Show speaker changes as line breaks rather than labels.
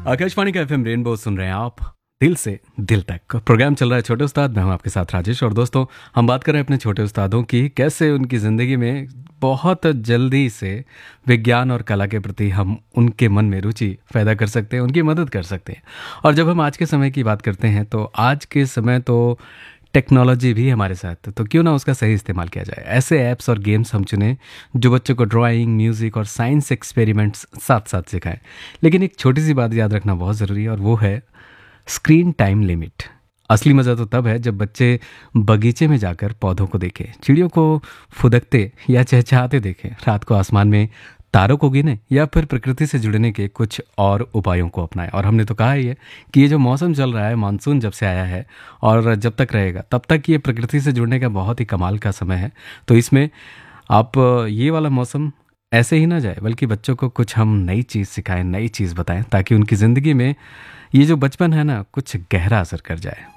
आकाशवाणी का FM rainbow सुन रहे हैं आप। दिल से दिल तक प्रोग्राम चल रहा है छोटे उस्ताद। मैं हूं आपके साथ राजेश। और दोस्तों, हम बात कर रहे हैं अपने छोटे उस्तादों की, कैसे उनकी ज़िंदगी में बहुत जल्दी से विज्ञान और कला के प्रति हम उनके मन में रुचि पैदा कर सकते हैं, उनकी मदद कर सकते हैं। और जब हम आज के समय की बात करते हैं तो आज के समय तो टेक्नोलॉजी भी हमारे साथ है, तो क्यों ना उसका सही इस्तेमाल किया जाए। ऐसे ऐप्स और गेम्स हम चुनें जो बच्चों को ड्राइंग, म्यूज़िक और साइंस एक्सपेरिमेंट्स साथ साथ सिखाएं। लेकिन एक छोटी सी बात याद रखना बहुत ज़रूरी है, और वो है स्क्रीन टाइम लिमिट। असली मज़ा तो तब है जब बच्चे बगीचे में जाकर पौधों को देखें, चिड़ियों को फुदकते या चहचहाते देखें, रात को आसमान में तारों को गिने, या फिर प्रकृति से जुड़ने के कुछ और उपायों को अपनाएं। और हमने तो कहा ही है कि ये जो मौसम चल रहा है, मानसून जब से आया है और जब तक रहेगा तब तक ये प्रकृति से जुड़ने का बहुत ही कमाल का समय है। तो इसमें आप ये वाला मौसम ऐसे ही ना जाए, बल्कि बच्चों को कुछ हम नई चीज़ सिखाएं, नई चीज़ बताएं, ताकि उनकी ज़िंदगी में ये जो बचपन है ना, कुछ गहरा असर कर जाए।